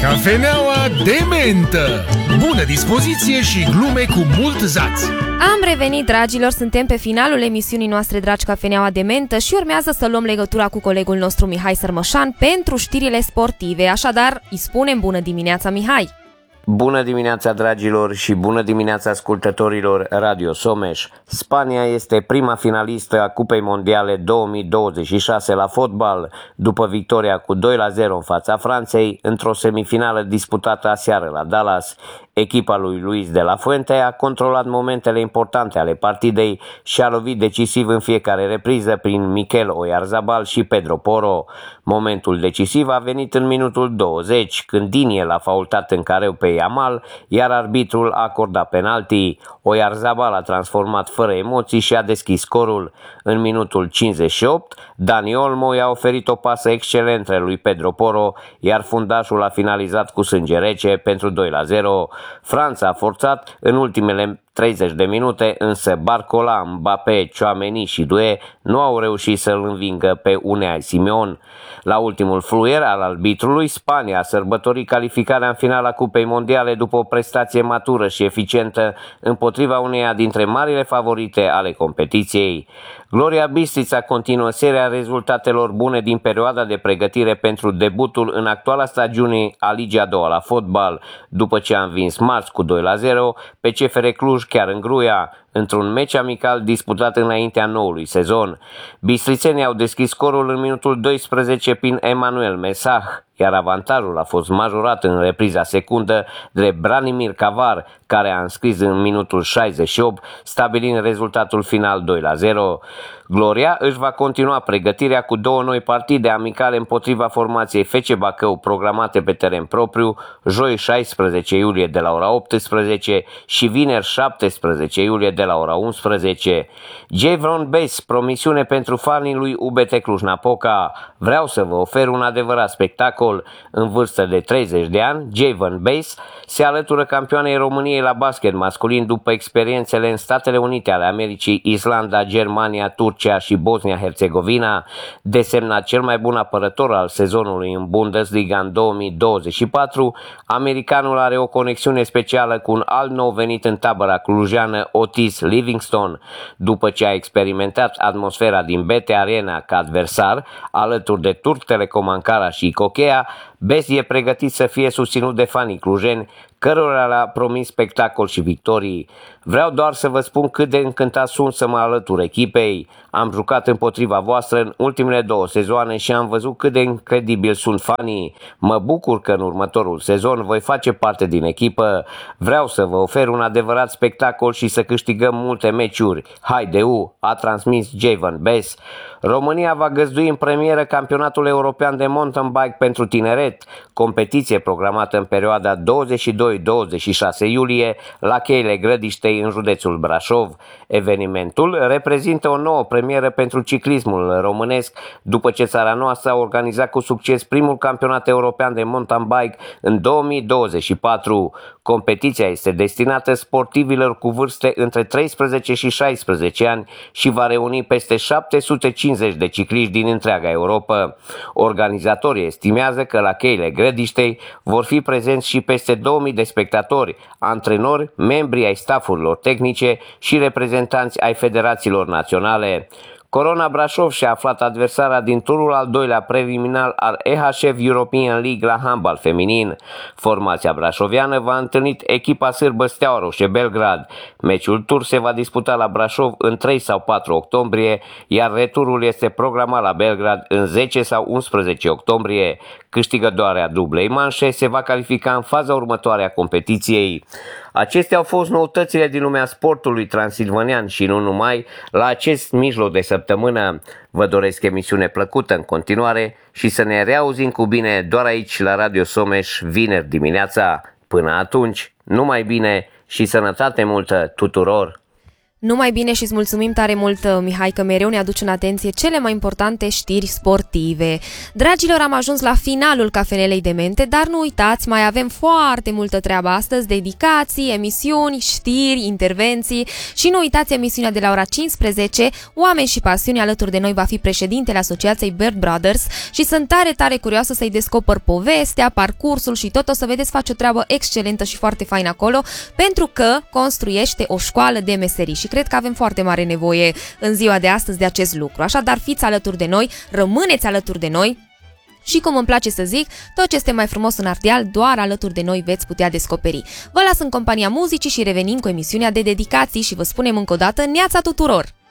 Cafeneaua de mentă. Bună dispoziție și glume cu mult zaț. Am revenit, dragilor, suntem pe finalul emisiunii noastre, dragi Cafeneaua de mentă, și urmează să luăm legătura cu colegul nostru Mihai Sărmășan pentru știrile sportive. Așadar, îi spunem bună dimineața, Mihai! Bună dimineața, dragilor, și bună dimineața ascultătorilor Radio Someș. Spania este prima finalistă a Cupei Mondiale 2026 la fotbal, după victoria cu 2-0 în fața Franței, într-o semifinală disputată aseară la Dallas. Echipa lui Luis de la Fuente a controlat momentele importante ale partidei și a lovit decisiv în fiecare repriză prin Mikel Oyarzabal și Pedro Porro. Momentul decisiv a venit în minutul 20, când Diniel a faultat în careu pe Yamal, iar arbitrul a acordat penalti. Oyarzabal a transformat fără emoții și a deschis scorul. În minutul 58, Dani Olmo i-a oferit o pasă excelentă lui Pedro Porro, iar fundașul a finalizat cu sânge rece pentru 2-0. Franța a forțat în ultimele 30 de minute, însă Barcola, Mbappé, Tchouaméni și Doué nu au reușit să-l învingă pe Unai Simon. La ultimul fluier al arbitrului, Spania a sărbătorit calificarea în finala Cupei Mondiale după o prestație matură și eficientă împotriva uneia dintre marile favorite ale competiției. Gloria Bistrița continuă seria rezultatelor bune din perioada de pregătire pentru debutul în actuala stagiune a Ligii a doua la fotbal, după ce a învins marți cu 2-0 pe CFR Cluj chiar în Gruia, într-un meci amical disputat înaintea noului sezon. Bistrițenii au deschis scorul în minutul 12 prin Emmanuel Mesah, iar avantajul a fost majorat în repriza secundă de Branimir Cavar, care a înscris în minutul 68, stabilind rezultatul final 2-0. Gloria își va continua pregătirea cu două noi partide amicale împotriva formației FC Bacău programate pe teren propriu, joi 16 iulie de la ora 18 și vineri 17 iulie de la ora 11. Javon Bass, promisiune pentru fanii lui UBT Cluj-Napoca. Vreau să vă ofer un adevărat spectacol. În vârstă de 30 de ani, Javon Bass se alătură campioanei României la basket masculin după experiențele în Statele Unite ale Americii, Islanda, Germania, Turcia și Bosnia-Herzegovina. Desemnat cel mai bun apărător al sezonului în Bundesliga în 2024, americanul are o conexiune specială cu un alt nou venit în tabăra clujană, Otis Livingston. După ce a experimentat atmosfera din BT Arena ca adversar, alături de Turk Telecom Ankara și Cochea, Bass e pregătit să fie susținut de fanii clujeni, cărora le-a promis spectacol și victorii. Vreau doar să vă spun cât de încântat sunt să mă alătur echipei. Am jucat împotriva voastră în ultimele 2 sezoane și am văzut cât de incredibil sunt fanii. Mă bucur că în următorul sezon voi face parte din echipă. Vreau să vă ofer un adevărat spectacol și să câștigăm multe meciuri. Haideu, a transmis Javon Bass. România va găzdui în premieră campionatul european de mountain bike pentru tineret, competiție programată în perioada 22-26 iulie la Cheile Grădiștei în județul Brașov. Evenimentul reprezintă o nouă premieră pentru ciclismul românesc, după ce țara noastră a organizat cu succes primul campionat european de mountain bike în 2024. Competiția este destinată sportivilor cu vârste între 13 și 16 ani și va reuni peste 750 de cicliști din întreaga Europa. Organizatorii estimează că la Cheile Grădiștei vor fi prezenți și peste 2000 de spectatori, antrenori, membri ai staffurilor tehnice și reprezentanți ai federațiilor naționale. Corona Brașov și-a aflat adversara din turul al doilea preliminar al EHF European League la handbal feminin. Formația brașoviană va întâlni echipa sârbă Steaua Roșie Belgrad. Meciul tur se va disputa la Brașov în 3 sau 4 octombrie, iar returul este programat la Belgrad în 10 sau 11 octombrie. Câștigătoarea dublei manșe se va califica în faza următoare a competiției. Acestea au fost noutățile din lumea sportului transilvanian și nu numai la acest mijloc de săptămână. Vă doresc emisiune plăcută în continuare și să ne reauzim cu bine doar aici la Radio Someș vineri dimineața. Până atunci, numai bine și sănătate multă tuturor! Numai bine și îți mulțumim tare mult, Mihai, că mereu ne aduci în atenție cele mai importante știri sportive. Dragilor, am ajuns la finalul Cafenelei Demente, dar nu uitați, mai avem foarte multă treabă astăzi, dedicații, emisiuni, știri, intervenții și nu uitați emisiunea de la ora 15, Oameni și pasiuni. Alături de noi va fi președintele Asociației Bird Brothers și sunt tare curioasă să-i descoper povestea, parcursul și tot. O să vedeți, face o treabă excelentă și foarte faină acolo, pentru că construiește o școală de meserii și cred că avem foarte mare nevoie în ziua de astăzi de acest lucru. Așadar, fiți alături de noi, rămâneți alături de noi și, cum îmi place să zic, tot ce este mai frumos în Ardeal, doar alături de noi veți putea descoperi. Vă las în compania muzicii și revenim cu emisiunea de dedicații și vă spunem încă o dată neața tuturor!